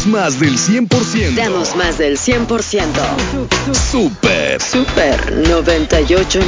más del 100%. Damos más del 100%. Super 98.9.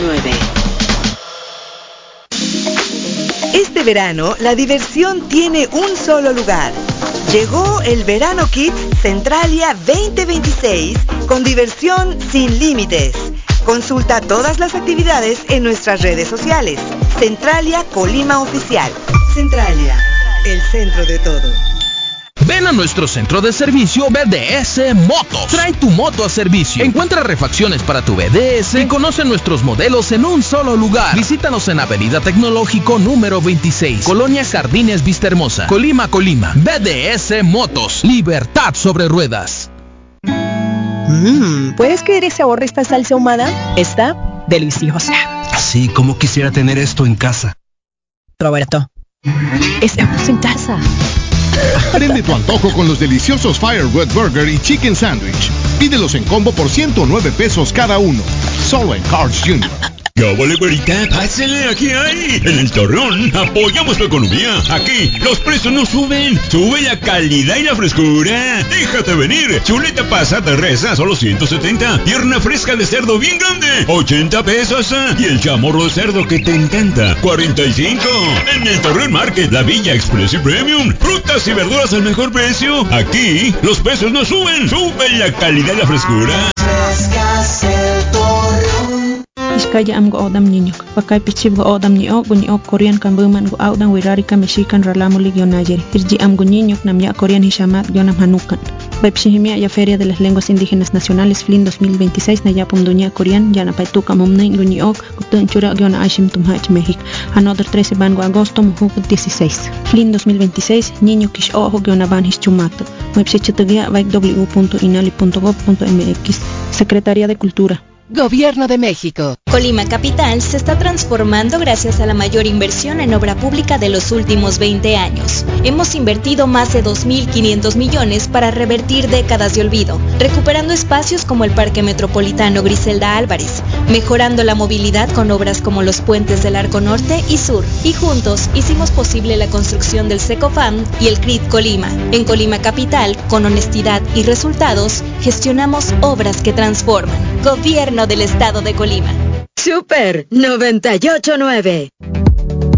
Este verano, la diversión tiene un solo lugar. Llegó el Verano Kids Centralia 2026 con diversión sin límites. Consulta todas las actividades en nuestras redes sociales. Centralia Colima Oficial. Centralia, el centro de todo. Ven a nuestro centro de servicio BDS Motos. Trae tu moto a servicio. Encuentra refacciones para tu BDS y conoce nuestros modelos en un solo lugar. Visítanos en Avenida Tecnológico número 26, Colonia Jardines Vista Hermosa, Colima. BDS Motos. Libertad sobre ruedas. ¿Puedes creer ese sabor de esta salsa ahumada? Está deliciosa. Así como quisiera tener esto en casa. Roberto, estamos en casa. Prende tu antojo con los deliciosos Firewood Burger y Chicken Sandwich. Pídelos en combo por 109 pesos cada uno. Solo en Carl's Jr. ¡Ya vale, güerita! ¡Pásale! ¡Aquí hay! En el Torreón apoyamos tu economía. Aquí los precios no suben. Sube la calidad y la frescura. ¡Déjate venir! Chuleta pasada reza, solo 170. Pierna fresca de cerdo bien grande, 80 pesos. Y el chamorro de cerdo que te encanta, 45. En el Torreón Market, la Villa Express y Premium. Frutas y verduras al mejor precio. Aquí los precios no suben. Sube la calidad y la frescura. Iskaya am go odam niño. Pakai pichib go odam ni ok Korean kan buman go audan wirari ka mexican ralamo ligio Niger. Irji am go niño nam ya Korean hishamat yonam hanukan. Bepshihimia ya Feria de las Lenguas Indígenas Nacionales FLIN 2026 na yapum dunia Korean ya na paituka momnen go ni ok kutun chura yona ashim tumhach México. Another 13 ban go agosto muhu 16. FLIN 2026 niño kish ojo yona ban hischumato. Website www.inali.gov.mx. Secretaría de Cultura. Gobierno de México. Colima Capital se está transformando gracias a la mayor inversión en obra pública de los últimos 20 años. Hemos invertido más de 2.500 millones para revertir décadas de olvido, recuperando espacios como el Parque Metropolitano Griselda Álvarez, mejorando la movilidad con obras como los puentes del Arco Norte y Sur, y juntos hicimos posible la construcción del Secofam y el CRIT Colima. En Colima Capital, con honestidad y resultados, gestionamos obras que transforman. Gobierno del Estado de Colima. Super 98.9.